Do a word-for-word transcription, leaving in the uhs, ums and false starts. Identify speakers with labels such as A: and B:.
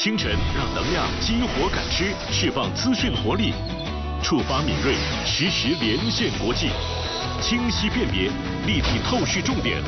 A: 清晨让能量激活感知，释放资讯活力，触发敏锐，实时连线国际，清晰辨别，立体透视重点，